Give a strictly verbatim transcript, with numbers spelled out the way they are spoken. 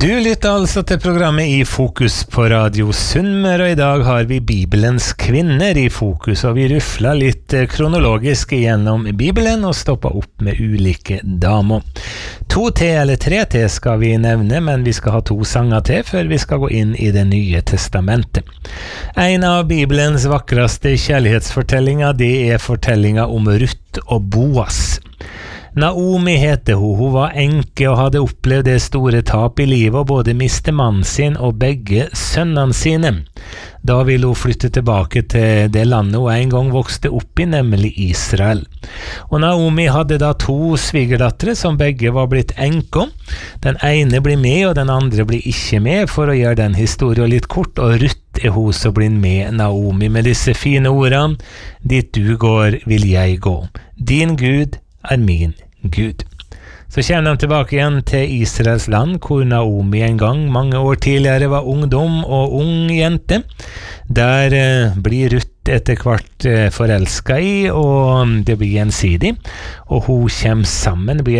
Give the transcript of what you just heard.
Du lytter altså til programmet I Fokus på Radio Sunnmøre, og I dag har vi Bibelens kvinner I fokus, og vi rufler litt kronologisk gjennom Bibelen og stopper opp med ulike damer. To til eller tre til skal vi nevne, men vi skal ha to sanger til før vi skal gå inn I det nye testamentet. En av Bibelens vakreste kjærlighetsfortellinger, det er fortellinga om Ruth og Boas. Naomi heter hun, hun var enke og hadde opplevd det store tap I livet og både miste mannen sin og begge sønnene sine. Da ville hun flytte tilbake til det landet hun en gang vokste opp I, nemlig Israel. Og Naomi hadde da to svigerdattere som begge var blitt enker. Den ene blir med og den andre blir ikke med, for å gjøre den historien litt kort, og Ruth er hun som blir med Naomi med disse fine ordene: «Dit du går, vil jeg gå. Din Gud er min Gud.» Så kommer de tilbake igjen til Israels land, hvor Naomi en gang, mange år tidligere, var ungdom og ung jente. Der eh, blir Ruth etter hvert eh, forelsket I, og det blir gjensidig, og hun kommer sammen, blir